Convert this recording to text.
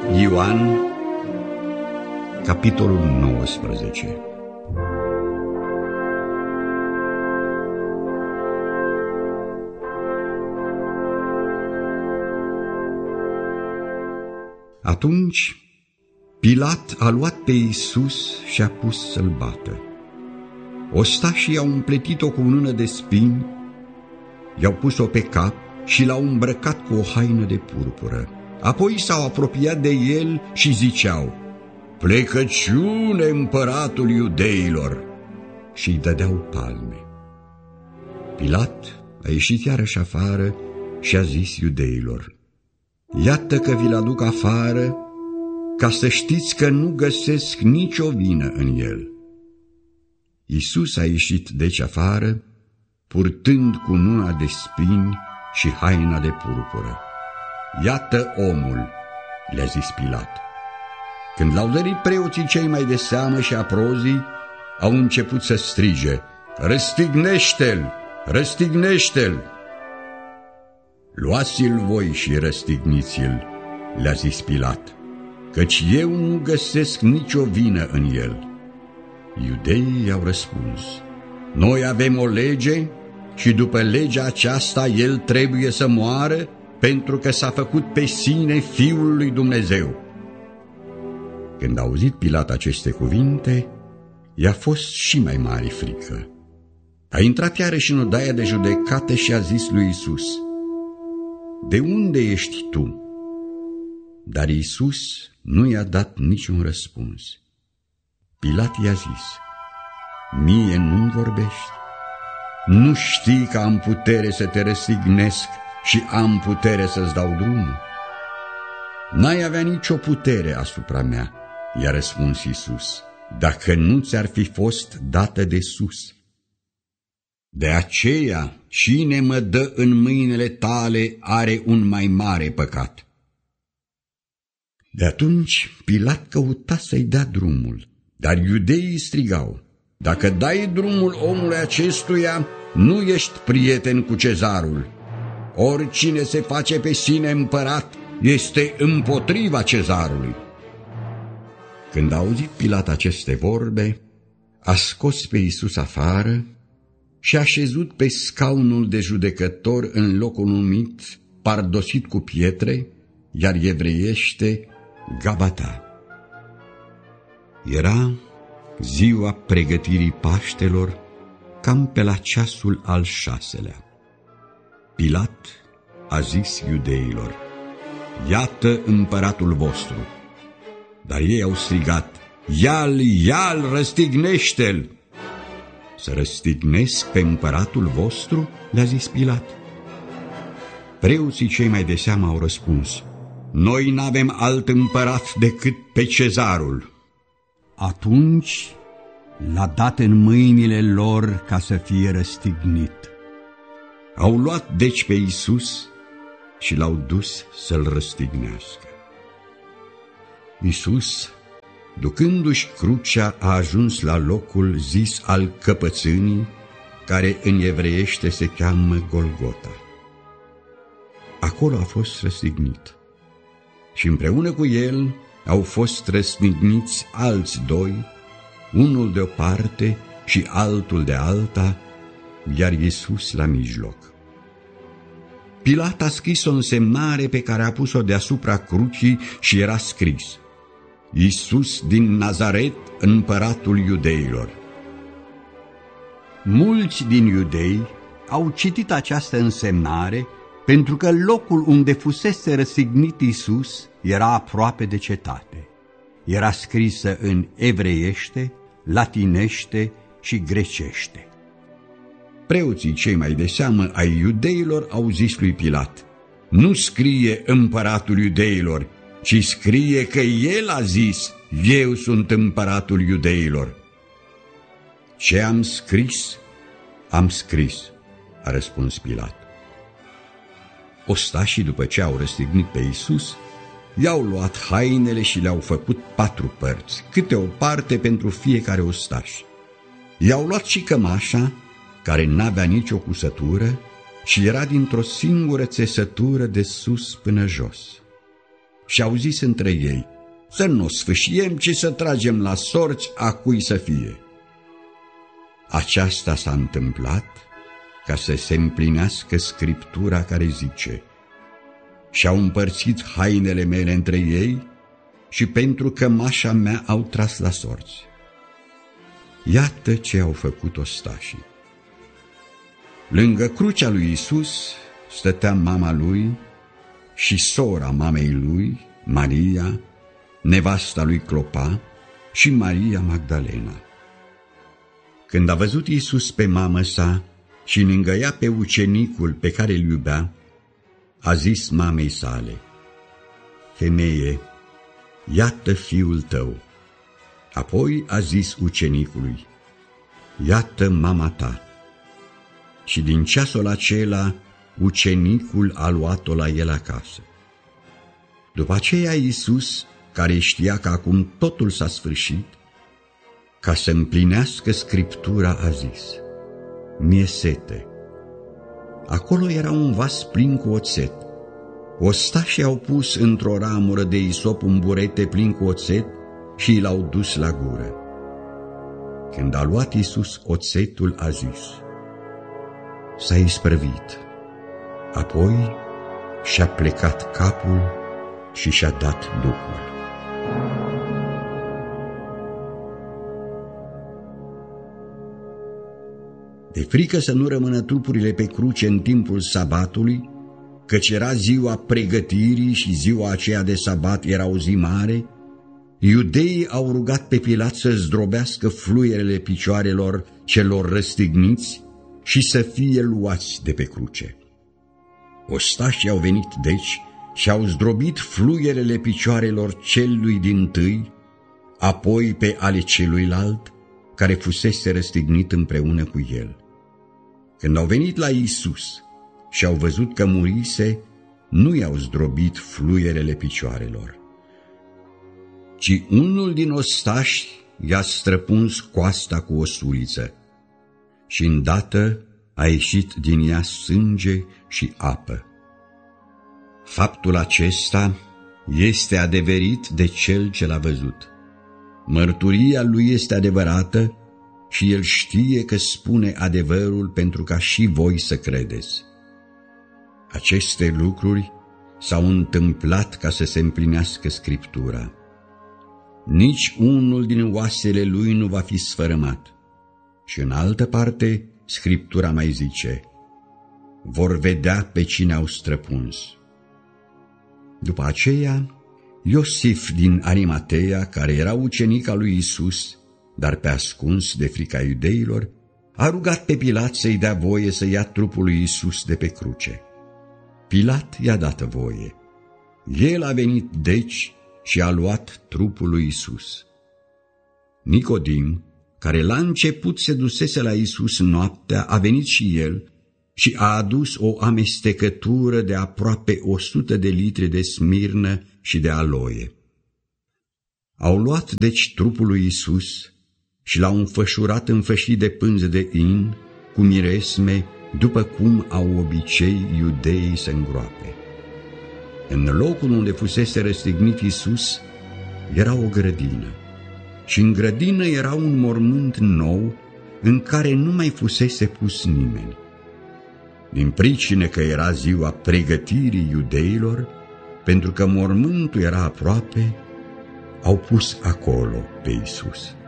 Ioan, capitolul 19. Atunci Pilat a luat pe Iisus și a pus să-l bată. Ostașii i-au împletit-o cu o mână de spini, i-au pus-o pe cap și l-au îmbrăcat cu o haină de purpură. Apoi s-au apropiat de el și ziceau: "Plecăciune împăratul iudeilor!" și îi dădeau palme. Pilat a ieșit iarăși afară și a zis iudeilor: "Iată că vi-l aduc afară, ca să știți că nu găsesc nicio vină în el." Iisus a ieșit deci afară, purtând cununa de spini și haina de purpură. "Iată omul!" le-a zis Pilat. Când l-au zărit preoții cei mai de seamă și aprozii, au început să strige: "Răstignește-l! Răstignește-l!" "Luați-l voi și răstigniți-l," le-a zis Pilat, "căci eu nu găsesc nicio vină în el." Iudeii i-au răspuns: "Noi avem o lege și după legea aceasta el trebuie să moară, pentru că s-a făcut pe sine Fiul lui Dumnezeu." Când a auzit Pilat aceste cuvinte, i-a fost și mai mare frică. A intrat iarăși în odaia de judecată și a zis lui Iisus: "De unde ești tu?" Dar Iisus nu i-a dat niciun răspuns. Pilat i-a zis: "Mie nu-mi vorbești? Nu știi că am putere să te răstignesc și am putere să-ți dau drumul?" "N-ai avea nicio putere asupra mea," i-a răspuns Iisus, "dacă nu ți-ar fi fost dată de sus. De aceea, cine mă dă în mâinile tale are un mai mare păcat." De atunci Pilat căuta să-i dea drumul, dar iudeii strigau: "Dacă dai drumul omului acestuia, nu ești prieten cu cezarul. Oricine se face pe sine împărat este împotriva cezarului." Când a auzit Pilat aceste vorbe, a scos pe Iisus afară și a șezut pe scaunul de judecător în locul numit Pardosit cu pietre, iar evreiește Gabata. Era ziua pregătirii Paștelor, cam pe la ceasul al 6-lea. Pilat a zis iudeilor: "Iată împăratul vostru." Dar ei au strigat: "Ia-l, ia-l, răstignește-l!" "Să răstignesc pe împăratul vostru?" le-a zis Pilat. Preoții cei mai de seamă au răspuns: "Noi n-avem alt împărat decât pe cezarul." Atunci l-a dat în mâinile lor ca să fie răstignit. Au luat deci pe Iisus și l-au dus să-l răstignească. Iisus, ducându-și crucea, a ajuns la locul zis al căpățânii, care în evreiește se cheamă Golgota. Acolo a fost răstignit și împreună cu el au fost răstigniți alți doi, unul de o parte și altul de alta, iar Iisus la mijloc. Pilat a scris o însemnare pe care a pus-o deasupra crucii și era scris: "Iisus din Nazaret, împăratul iudeilor." Mulți din iudei au citit această însemnare pentru că locul unde fusese răstignit Iisus era aproape de cetate. Era scrisă în evreiește, latinește și grecește. Preoții cei mai de seamă ai iudeilor au zis lui Pilat: "Nu scrie împăratul iudeilor, ci scrie că el a zis: eu sunt împăratul iudeilor." "Ce am scris, am scris," a răspuns Pilat. Ostașii, după ce au răstignit pe Iisus, i-au luat hainele și le-au făcut 4 părți, câte o parte pentru fiecare ostaș. I-au luat și cămașa, care n-avea nicio cusătură și era dintr-o singură țesătură de sus până jos. și au zis între ei: să nu sfâșiem, ci să tragem la sorți a cui să fie. Aceasta s-a întâmplat ca să se împlinească Scriptura care zice: și-au împărțit hainele mele între ei și pentru cămașa mea au tras la sorți. Iată ce au făcut ostașii. Lângă crucea lui Iisus stătea mama lui și sora mamei lui, Maria, nevasta lui Clopa, și Maria Magdalena. Când a văzut Iisus pe mamă sa și lângă ea pe ucenicul pe care îl iubea, a zis mamei sale: femeie, iată fiul tău. Apoi a zis ucenicului: iată mama ta. Și din ceasul acela ucenicul a luat-o la el acasă. După aceea Iisus, care știa că acum totul s-a sfârșit, ca să împlinească Scriptura, a zis: mi-e sete. Acolo era un vas plin cu oțet. Ostașii au pus într-o ramură de isop un burete plin cu oțet și l-au dus la gură. Când a luat Iisus oțetul, a zis: s-a isprăvit. Apoi și-a plecat capul și și-a dat Duhul. De frică să nu rămână trupurile pe cruce în timpul sabatului, căci era ziua pregătirii și ziua aceea de sabat era o zi mare, iudeii au rugat pe Pilat să zdrobească fluierele picioarelor celor răstigniți și să fie luați de pe cruce. Ostașii au venit deci și au zdrobit fluierele picioarelor celui dintâi, apoi pe ale celuilalt, care fusese răstignit împreună cu el. Când au venit la Iisus și au văzut că murise, nu i-au zdrobit fluierele picioarelor, ci unul din ostași i-a străpuns coasta cu o suliță și îndată a ieșit din ea sânge și apă. Faptul acesta este adeverit de cel ce l-a văzut. Mărturia lui este adevărată și el știe că spune adevărul pentru ca și voi să credeți. Aceste lucruri s-au întâmplat ca să se împlinească Scriptura. Nici unul din oasele lui nu va fi sfărâmat. Și în altă parte, Scriptura mai zice: vor vedea pe cine au străpuns. După aceea, Iosif din Arimatea, care era ucenic al lui Iisus, dar pe ascuns de frica iudeilor, a rugat pe Pilat să-i dea voie să ia trupul lui Iisus de pe cruce. Pilat i-a dat voie. El a venit deci și a luat trupul lui Iisus. Nicodim, care la început se dusese la Iisus noaptea, a venit și el și a adus o amestecătură de aproape 100 de litri de smirnă și de aloie. Au luat deci trupul lui Iisus și l-au înfășurat în fășii de pânze de in, cu miresme, după cum au obicei iudeii să îngroape. În locul unde fusese răstignit Iisus era o grădină și în grădină era un mormânt nou în care nu mai fusese pus nimeni. Din pricină că era ziua pregătirii iudeilor, pentru că mormântul era aproape, au pus acolo pe Iisus.